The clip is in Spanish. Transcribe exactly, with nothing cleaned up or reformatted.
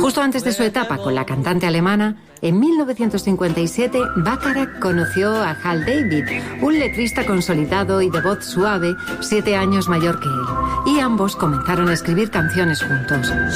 Justo antes de su etapa con la cantante alemana, en mil novecientos cincuenta y siete, Bacharach conoció a Hal David, un letrista consolidado y de voz suave, siete años mayor que él, y ambos comenzaron a escribir canciones juntos.